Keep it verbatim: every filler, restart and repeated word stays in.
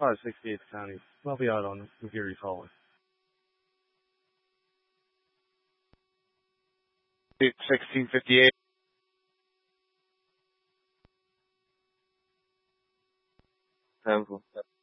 Oh, sixty-eighth County. I'll be out on McGeary's Hallway. sixteen fifty-eight. Temple.